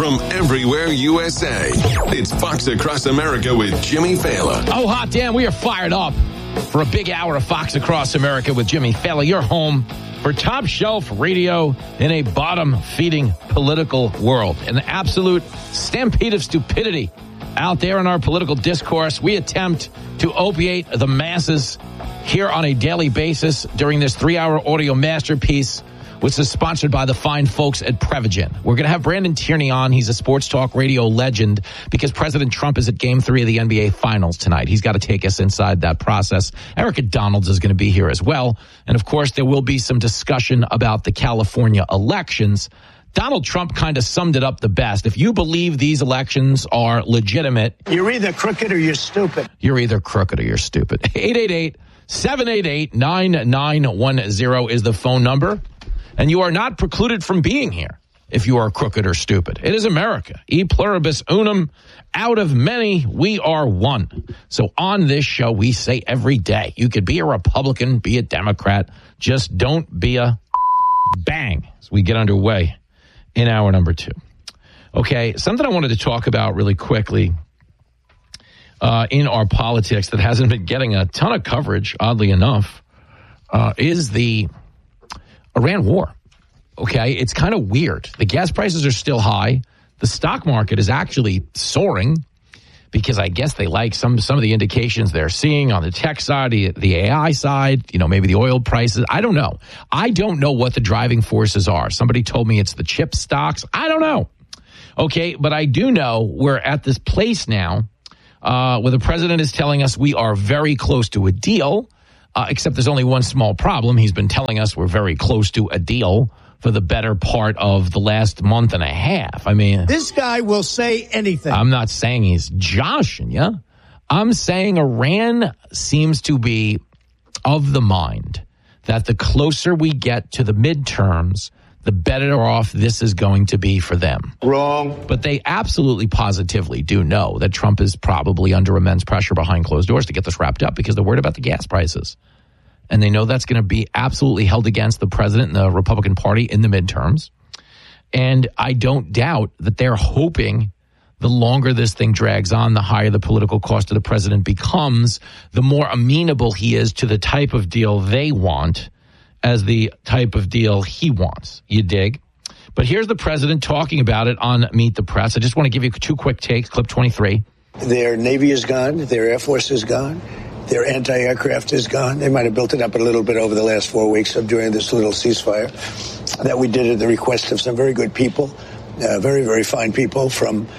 from everywhere USA. It's Fox Across America with Jimmy Fallon. Oh, hot damn, we are fired up for a big hour of Fox Across America with Jimmy Fallon. Your home for top shelf radio in a bottom-feeding political world. An absolute stampede of stupidity out there in our political discourse. We attempt to opiate the masses here on a daily basis during this 3-hour audio masterpiece, which is sponsored by the fine folks at Prevagen. We're going to have Brandon Tierney on. He's a sports talk radio legend because President Trump is at Game 3 of the NBA Finals tonight. He's got to take us inside that process. Erica Donalds is going to be here as well. And, of course, there will be some discussion about the California elections. Donald Trump kind of summed it up the best. If you believe these elections are legitimate, you're either crooked or you're stupid. You're either crooked or you're stupid. 888-788-9910 is the phone number. And you are not precluded from being here if you are crooked or stupid. It is America. E pluribus unum. Out of many, we are one. So on this show, we say every day, you could be a Republican, be a Democrat. Just don't be a bang as we get underway in hour number 2. Okay, something I wanted to talk about really quickly in our politics that hasn't been getting a ton of coverage, oddly enough, is the Iran war. Okay, it's kind of weird. The gas prices are still high. The stock market is actually soaring because I guess they like some of the indications they're seeing on the tech side, the AI side, maybe the oil prices. I don't know. I don't know what the driving forces are. Somebody told me it's the chip stocks. I don't know. Okay, but I do know we're at this place now where the president is telling us we are very close to a deal. Except there's only one small problem. He's been telling us we're very close to a deal for the better part of the last month and a half. I mean, this guy will say anything. I'm not saying he's joshing you. I'm saying Iran seems to be of the mind that the closer we get to the midterms, the better off this is going to be for them. Wrong. But they absolutely positively do know that Trump is probably under immense pressure behind closed doors to get this wrapped up because they're worried about the gas prices. And they know that's going to be absolutely held against the president and the Republican Party in the midterms. And I don't doubt that they're hoping the longer this thing drags on, the higher the political cost of the president becomes, the more amenable he is to the type of deal they want as the type of deal he wants. You dig? But here's the president talking about it on Meet the Press. I just want to give you 2 quick takes. Clip 23. Their Navy is gone. Their Air Force is gone. Their anti-aircraft is gone. They might have built it up a little bit over the last 4 weeks during this little ceasefire that we did at the request of some very good people, very, very fine people from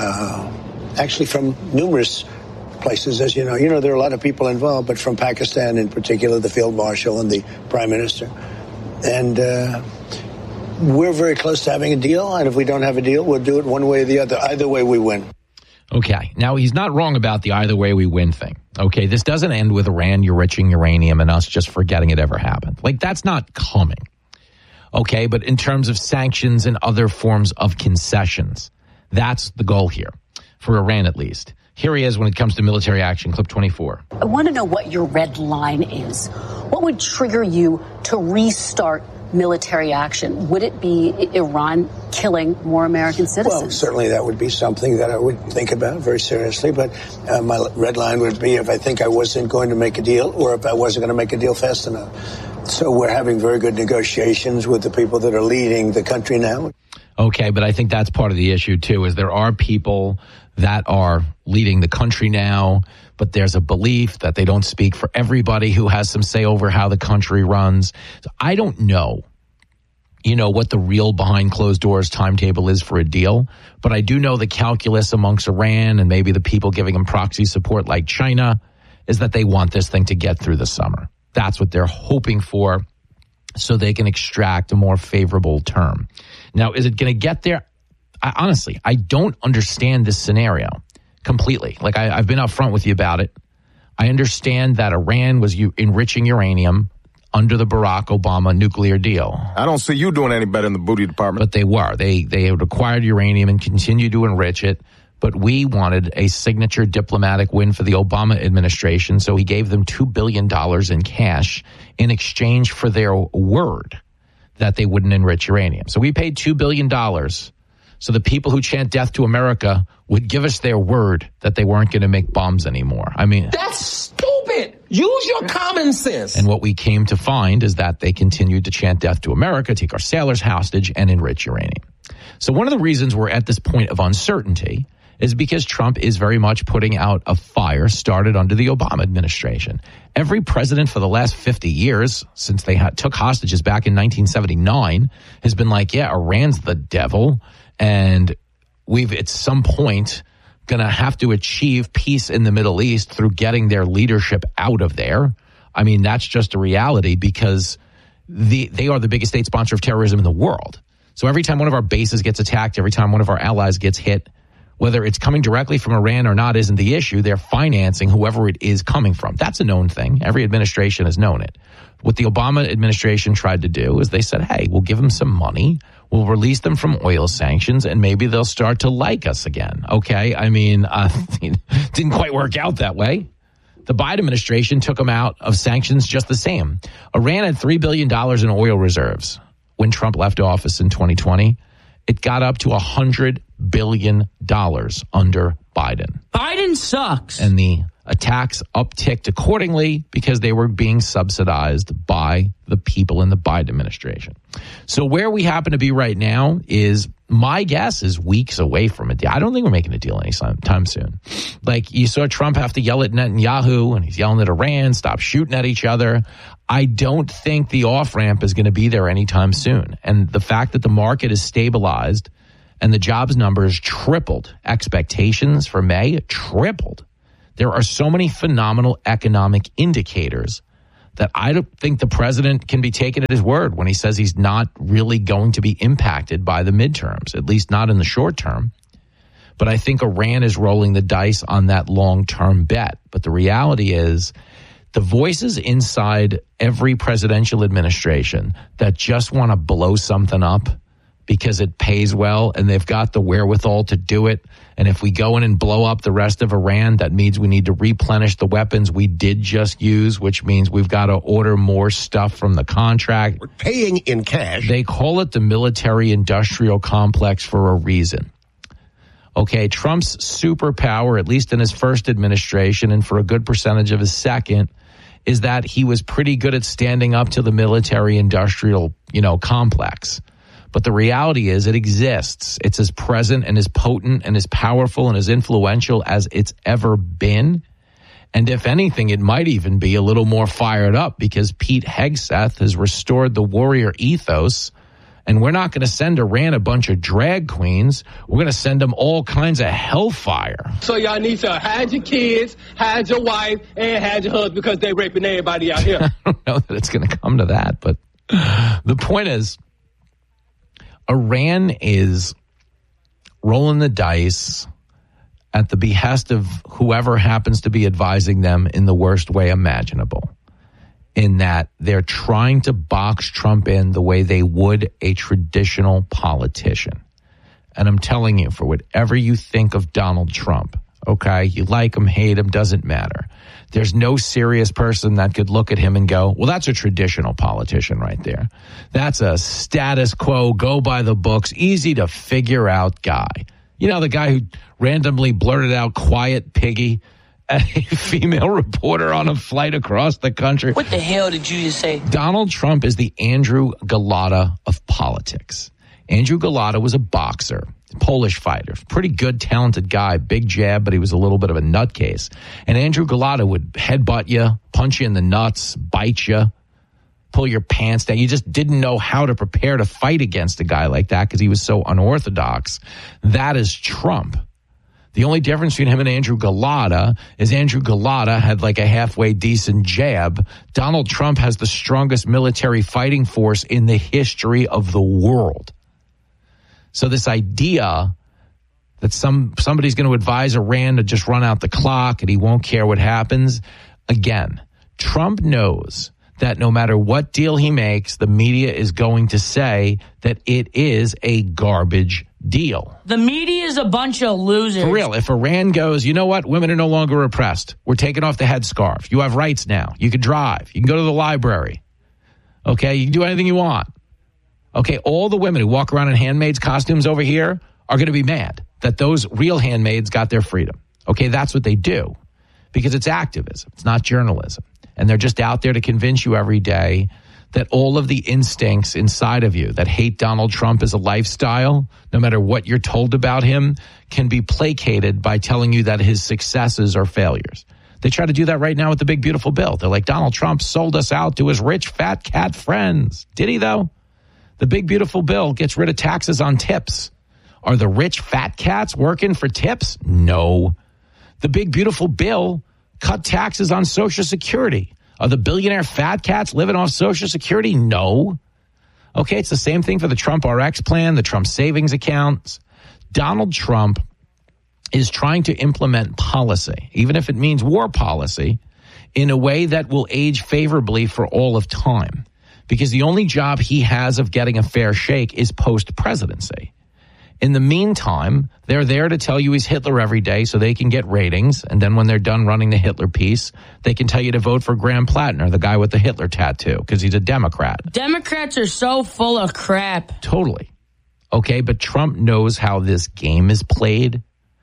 numerous places, as you know. There are a lot of people involved, but from Pakistan in particular, the Field Marshal and the Prime Minister. And we're very close to having a deal, and if we don't have a deal, we'll do it one way or the other. Either way, we win. Okay. Now, he's not wrong about the either way we win thing. Okay. This doesn't end with Iran enriching uranium and us just forgetting it ever happened. Like, that's not coming. Okay. But in terms of sanctions and other forms of concessions, that's the goal here, for Iran at least. Here he is when it comes to military action, clip 24. I want to know what your red line is. What would trigger you to restart military action? Would it be Iran killing more American citizens? Well, certainly that would be something that I would think about very seriously. But my red line would be if I think I wasn't going to make a deal or if I wasn't going to make a deal fast enough. So we're having very good negotiations with the people that are leading the country now. Okay, but I think that's part of the issue, too, is there are people that are leading the country now, but there's a belief that they don't speak for everybody who has some say over how the country runs. So I don't know, what the real behind closed doors timetable is for a deal, but I do know the calculus amongst Iran and maybe the people giving them proxy support like China is that they want this thing to get through the summer. That's what they're hoping for so they can extract a more favorable term. Now, is it going to get there? Honestly, I don't understand this scenario completely. Like, I've been up front with you about it. I understand that Iran was enriching uranium under the Barack Obama nuclear deal. I don't see you doing any better in the booty department. But they were. They had acquired uranium and continued to enrich it. But we wanted a signature diplomatic win for the Obama administration, so he gave them $2 billion in cash in exchange for their word that they wouldn't enrich uranium. So we paid $2 billion So the people who chant death to America would give us their word that they weren't going to make bombs anymore. I mean, that's stupid. Use your common sense. And what we came to find is that they continued to chant death to America, take our sailors hostage, and enrich uranium. So one of the reasons we're at this point of uncertainty is because Trump is very much putting out a fire started under the Obama administration. Every president for the last 50 years, since they took hostages back in 1979, has been like, yeah, Iran's the devil, and we've at some point going to have to achieve peace in the Middle East through getting their leadership out of there. I mean, that's just a reality because they are the biggest state sponsor of terrorism in the world. So every time one of our bases gets attacked, every time one of our allies gets hit, whether it's coming directly from Iran or not isn't the issue. They're financing whoever it is coming from. That's a known thing. Every administration has known it. What the Obama administration tried to do is they said, hey, we'll give them some money. We'll release them from oil sanctions, and maybe they'll start to like us again. Okay? I mean, it didn't quite work out that way. The Biden administration took them out of sanctions just the same. Iran had $3 billion in oil reserves when Trump left office in 2020. It got up to $100 billion under Biden. Biden sucks. And the attacks upticked accordingly because they were being subsidized by the people in the Biden administration. So where we happen to be right now is, my guess is weeks away from a deal. I don't think we're making a deal anytime soon. Like, you saw Trump have to yell at Netanyahu, and he's yelling at Iran, stop shooting at each other. I don't think the off-ramp is going to be there anytime soon. And the fact that the market is stabilized and the jobs numbers tripled, expectations for May tripled. There are so many phenomenal economic indicators that I don't think the president can be taken at his word when he says he's not really going to be impacted by the midterms, at least not in the short term. But I think Iran is rolling the dice on that long-term bet. But the reality is, the voices inside every presidential administration that just want to blow something up because it pays well and they've got the wherewithal to do it. And if we go in and blow up the rest of Iran, that means we need to replenish the weapons we did just use, which means we've got to order more stuff from the contract. We're paying in cash. They call it the military-industrial complex for a reason. Okay, Trump's superpower, at least in his first administration and for a good percentage of his second, is that he was pretty good at standing up to the military-industrial, complex. But the reality is it exists. It's as present and as potent and as powerful and as influential as it's ever been. And if anything, it might even be a little more fired up because Pete Hegseth has restored the warrior ethos. And we're not going to send Iran a bunch of drag queens. We're going to send them all kinds of hellfire. So y'all need to hide your kids, hide your wife, and hide your husband because they raping everybody out here. I don't know that it's going to come to that. But the point is, Iran is rolling the dice at the behest of whoever happens to be advising them in the worst way imaginable, in that they're trying to box Trump in the way they would a traditional politician. And I'm telling you, for whatever you think of Donald Trump, okay, you like him, hate him, doesn't matter. There's no serious person that could look at him and go, well, that's a traditional politician right there. That's a status quo, go by the books, easy to figure out guy. You know, the guy who randomly blurted out "quiet piggy" at a female reporter on a flight across the country. What the hell did you just say? Donald Trump is the Andrew Galata of politics. Andrew Galata was a boxer, Polish fighter, pretty good, talented guy, big jab, but he was a little bit of a nutcase. And Andrew Galata would headbutt you, punch you in the nuts, bite you, pull your pants down. You just didn't know how to prepare to fight against a guy like that because he was so unorthodox. That is Trump. The only difference between him and Andrew Galata is Andrew Galata had like a halfway decent jab. Donald Trump has the strongest military fighting force in the history of the world. So this idea that somebody's going to advise Iran to just run out the clock and he won't care what happens, again, Trump knows that no matter what deal he makes, the media is going to say that it is a garbage deal. The media is a bunch of losers. For real, if Iran goes, you know what, women are no longer oppressed. We're taking off the headscarf. You have rights now. You can drive. You can go to the library. Okay, you can do anything you want. Okay, all the women who walk around in handmaids' costumes over here are going to be mad that those real handmaids got their freedom. Okay, that's what they do because it's activism. It's not journalism. And they're just out there to convince you every day that all of the instincts inside of you that hate Donald Trump as a lifestyle, no matter what you're told about him, can be placated by telling you that his successes are failures. They try to do that right now with the big, beautiful bill. They're like, Donald Trump sold us out to his rich, fat cat friends. Did he, though? The big, beautiful bill gets rid of taxes on tips. Are the rich, fat cats working for tips? No. The big, beautiful bill cut taxes on Social Security. Are the billionaire fat cats living off Social Security? No. Okay, it's the same thing for the Trump RX plan, the Trump savings accounts. Donald Trump is trying to implement policy, even if it means war policy, in a way that will age favorably for all of time. Because the only job he has of getting a fair shake is post-presidency. In the meantime, they're there to tell you he's Hitler every day so they can get ratings. And then when they're done running the Hitler piece, they can tell you to vote for Graham Plattner, the guy with the Hitler tattoo, because he's a Democrat. Democrats are so full of crap. Totally. Okay, but Trump knows how this game is played.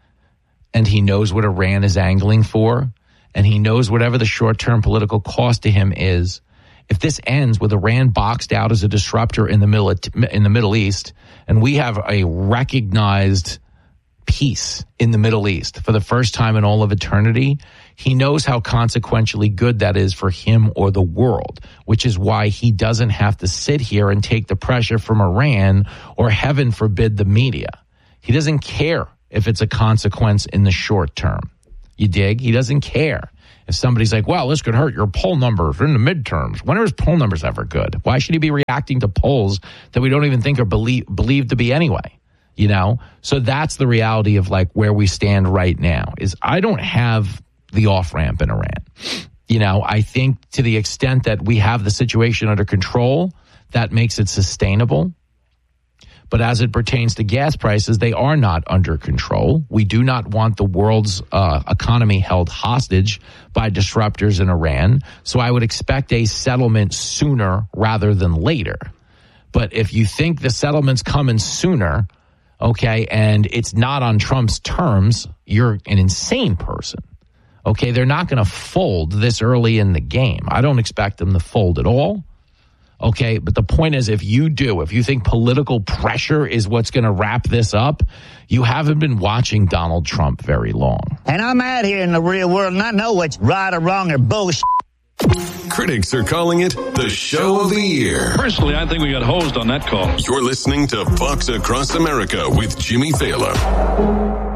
And he knows what Iran is angling for. And he knows whatever the short-term political cost to him is. If this ends with Iran boxed out as a disruptor in the Middle East, and we have a recognized peace in the Middle East for the first time in all of eternity, he knows how consequentially good that is for him or the world, which is why he doesn't have to sit here and take the pressure from Iran or, heaven forbid, the media. He doesn't care if it's a consequence in the short term. You dig? He doesn't care. If somebody's like, well, this could hurt your poll numbers in the midterms. When are his poll numbers ever good? Why should he be reacting to polls that we don't even think are believed to be anyway? You know? So that's the reality of like where we stand right now is I don't have the off-ramp in Iran. You know, I think to the extent that we have the situation under control, that makes it sustainable. But as it pertains to gas prices, they are not under control. We do not want the world's economy held hostage by disruptors in Iran. So I would expect a settlement sooner rather than later. But if you think the settlement's coming sooner, okay, and it's not on Trump's terms, you're an insane person. Okay, they're not going to fold this early in the game. I don't expect them to fold at all. Okay, but the point is, if you think political pressure is what's going to wrap this up, you haven't been watching Donald Trump very long. And I'm out here in the real world, and I know what's right or wrong or bullshit. Critics are calling it the show of the year. Personally, I think we got hosed on that call. You're listening to Fox Across America with Jimmy Thaler.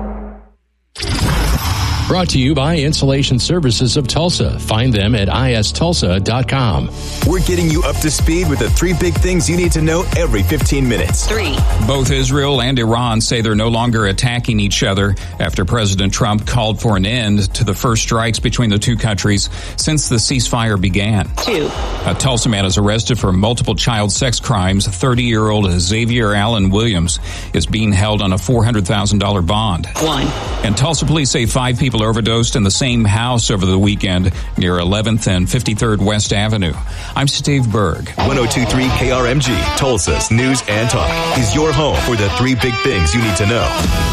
Brought to you by Insulation Services of Tulsa. Find them at istulsa.com. We're getting you up to speed with the 3 big things you need to know every 15 minutes. 3. Both Israel and Iran say they're no longer attacking each other after President Trump called for an end to the first strikes between the two countries since the ceasefire began. 2. A Tulsa man is arrested for multiple child sex crimes. 30-year-old Xavier Allen Williams is being held on a $400,000 bond. 1. And Tulsa police say 5 people overdosed in the same house over the weekend near 11th and 53rd West Avenue. I'm Steve Berg. 102.3 KRMG, Tulsa's News and Talk, is your home for the 3 big things you need to know.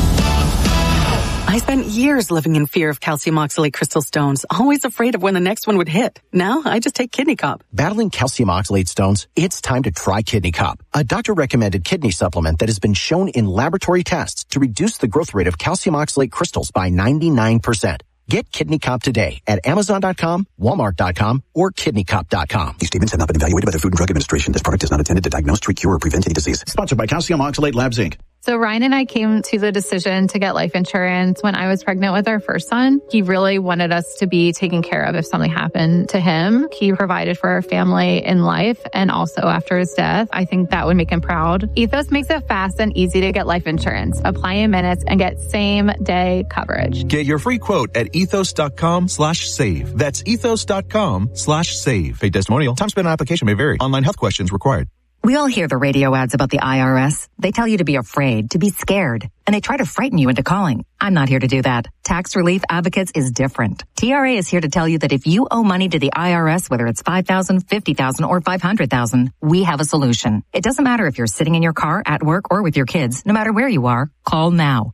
I spent years living in fear of calcium oxalate crystal stones, always afraid of when the next one would hit. Now I just take Kidney Cop. Battling calcium oxalate stones? It's time to try Kidney Cop, a doctor-recommended kidney supplement that has been shown in laboratory tests to reduce the growth rate of calcium oxalate crystals by 99%. Get Kidney Cop today at Amazon.com, Walmart.com, or KidneyCop.com. These statements have not been evaluated by the Food and Drug Administration. This product is not intended to diagnose, treat, cure, or prevent any disease. Sponsored by Calcium Oxalate Labs, Inc. So Ryan and I came to the decision to get life insurance when I was pregnant with our first son. He really wanted us to be taken care of if something happened to him. He provided for our family in life and also after his death. I think that would make him proud. Ethos makes it fast and easy to get life insurance. Apply in minutes and get same-day coverage. Get your free quote at ethos.com/save. That's ethos.com/save. Paid testimonial. Time spent on application may vary. Online health questions required. We all hear the radio ads about the IRS. They tell you to be afraid, to be scared. and they try to frighten you into calling. I'm not here to do that. Tax Relief Advocates is different. TRA is here to tell you that if you owe money to the IRS, whether it's $5,000, $50,000, or $500,000, we have a solution. It doesn't matter if you're sitting in your car, at work, or with your kids. No matter where you are, call now.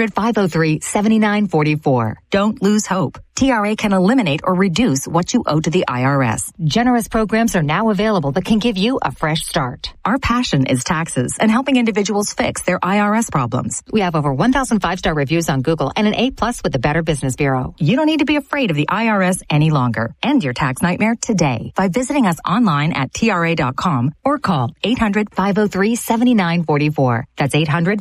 800-503-7944. Don't lose hope. TRA can eliminate or reduce what you owe to the IRS. Generous programs are now available that can give you a fresh start. Our passion is taxes and helping individuals fix their IRS problems. We have over 1,000 5-star reviews on Google and an A+ with the Better Business Bureau. You don't need to be afraid of the IRS any longer. End your tax nightmare today by visiting us online at TRA.com or call 800-503-7944. That's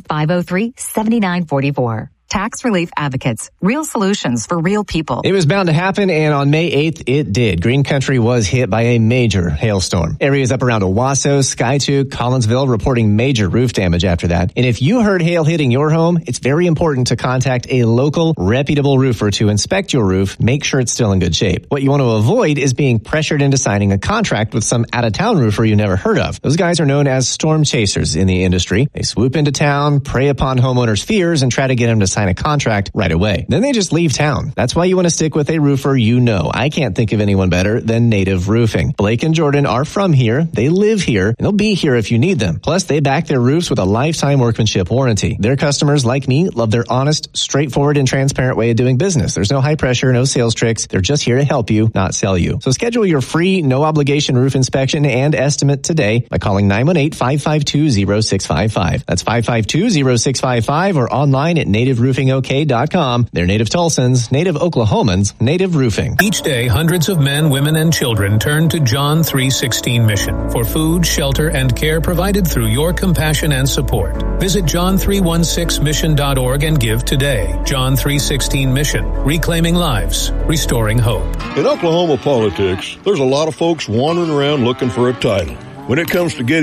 800-503-7944. Tax Relief Advocates. Real solutions for real people. It was bound to happen, and on May 8th, it did. Green Country was hit by a major hailstorm. Areas up around Owasso, Skiatook, Collinsville reporting major roof damage after that. And if you heard hail hitting your home, it's very important to contact a local, reputable roofer to inspect your roof, make sure it's still in good shape. What you want to avoid is being pressured into signing a contract with some out-of-town roofer you never heard of. Those guys are known as storm chasers in the industry. They swoop into town, prey upon homeowners' fears, and try to get them to sign a contract right away. Then they just leave town. That's why you want to stick with a roofer you know. I can't think of anyone better than Native Roofing. Blake and Jordan are from here. They live here, and they'll be here if you need them. Plus, they back their roofs with a lifetime workmanship warranty. Their customers, like me, love their honest, straightforward, and transparent way of doing business. There's no high pressure, no sales tricks. They're just here to help you, not sell you. So schedule your free, no-obligation roof inspection and estimate today by calling 918-552-0655. That's 552-0655 or online at nativeroofingok.com. They're Native Tulsans, Native Oklahomans, Native Roofing. Each day, hundreds of men, women, and children turn to John 3:16 Mission for food, shelter, and care provided through your compassion and support. Visit john316mission.org and give today. John 3:16 Mission, reclaiming lives, restoring hope. In Oklahoma politics, there's a lot of folks wandering around looking for a title. When it comes to getting